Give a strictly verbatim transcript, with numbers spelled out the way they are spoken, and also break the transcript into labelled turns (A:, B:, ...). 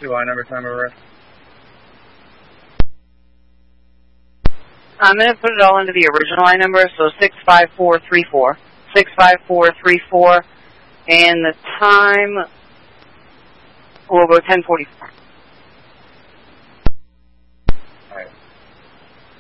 A: two line number, time of arrest.
B: I'm going to put it all into the original line number, so six five four three four. six five four three four, and the time will go ten forty-four.